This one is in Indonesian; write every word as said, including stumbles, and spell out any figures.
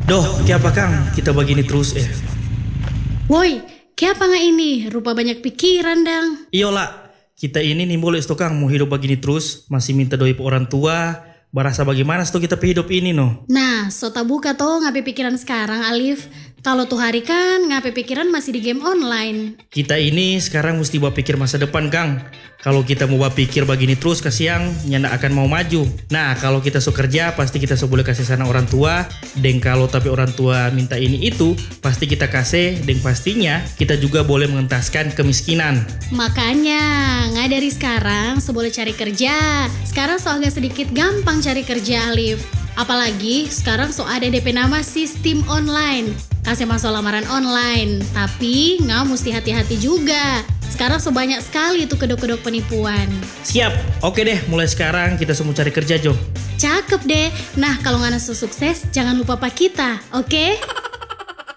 Doh, apa Kang? Kita begini terus eh. Woi, kenapa nggak ini? Rupa banyak pikiran dang. Iyalah, kita ini nih boleh sto Kang mau hidup begini terus, masih minta doi pe orang tua. Barasa bagaimana sto kita pe hidup ini no? Nah, sota buka toh ngapain pikiran sekarang Alif. Kalau tuh hari kan ngapain pikiran masih di game online. Kita ini sekarang mesti berpikir masa depan Kang. Kalau kita mau berpikir begini terus kasiang, nyanda akan mau maju. Nah kalau kita so kerja pasti kita so boleh kasih sana orang tua. Dan kalau tapi orang tua minta ini itu, pasti kita kasih. Dan pastinya kita juga boleh mengentaskan kemiskinan. Makanya nggak dari sekarang so boleh cari kerja. Sekarang so agak sedikit gampang cari kerja Alif. Apalagi sekarang so ada D P nama sistem online. Kasih masuk lamaran online. Tapi nggak mesti hati-hati juga. Sekarang so banyak sekali tuh kedok-kedok penipuan. Siap, oke deh mulai sekarang kita semua cari kerja Jo. Cakep deh. Nah kalau nggak so sukses jangan lupa pak kita, oke?